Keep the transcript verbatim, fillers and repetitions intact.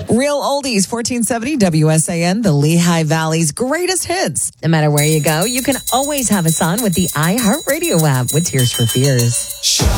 Real Oldies, fourteen seventy W S A N, the Lehigh Valley's greatest hits. No matter where you go, you can always have us on with the iHeartRadio app with Tears for Fears.